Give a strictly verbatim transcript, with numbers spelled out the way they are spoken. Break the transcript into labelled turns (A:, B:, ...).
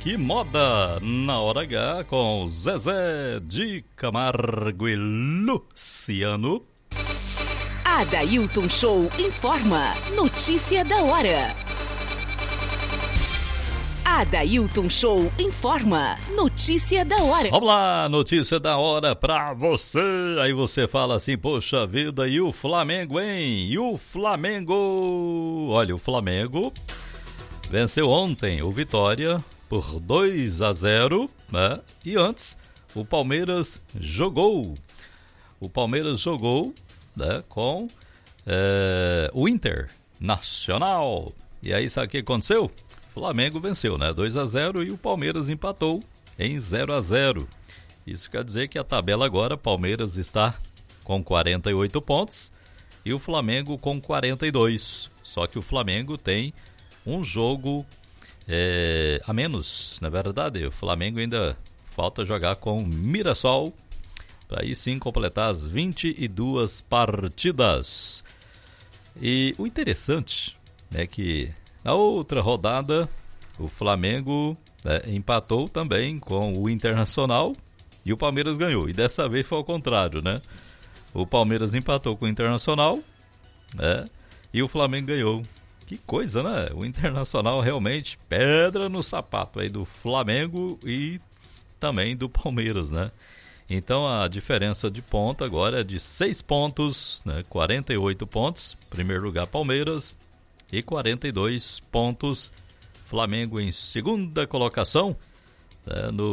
A: e moda na hora H com Zezé de Camargo e Luciano.
B: Adailton Show informa. Notícia da hora. Adailton Show informa. Notícia da hora.
A: Vamos lá, notícia da hora pra você. Aí você fala assim, poxa vida, e o Flamengo, hein? E o Flamengo? Olha, o Flamengo venceu ontem o Vitória por dois a zero, né? E antes, o Palmeiras jogou. O Palmeiras jogou, né, com é, o Internacional. E aí, sabe o que aconteceu? O Flamengo venceu, né? dois a zero e o Palmeiras empatou em zero a zero. Isso quer dizer que a tabela agora, Palmeiras está com quarenta e oito pontos e o Flamengo com quarenta e dois. Só que o Flamengo tem um jogo é, a menos, na verdade. O Flamengo ainda falta jogar com o Mirassol para aí sim completar as vinte e duas partidas. E o interessante é que na outra rodada o Flamengo é, empatou também com o Internacional e o Palmeiras ganhou. E dessa vez foi ao contrário, né? O Palmeiras empatou com o Internacional, é, e o Flamengo ganhou. Que coisa, né? O Internacional realmente pedra no sapato aí do Flamengo e também do Palmeiras, né? Então a diferença de ponto agora é de seis pontos, né? quarenta e oito pontos, primeiro lugar Palmeiras, e quarenta e dois pontos Flamengo em segunda colocação, né? No